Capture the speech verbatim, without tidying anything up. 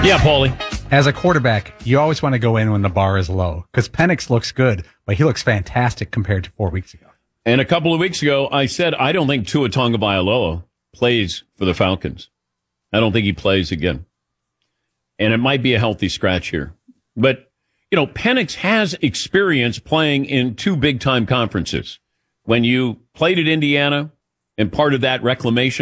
Yeah, Paulie. As a quarterback, you always want to go in when the bar is low because Penix looks good, but he looks fantastic compared to four weeks ago. And a couple of weeks ago, I said I don't think Tua Tagovailoa plays for the Falcons. I don't think he plays again. And it might be a healthy scratch here. But, you know, Penix has experience playing in two big-time conferences. When you played at Indiana and part of that reclamation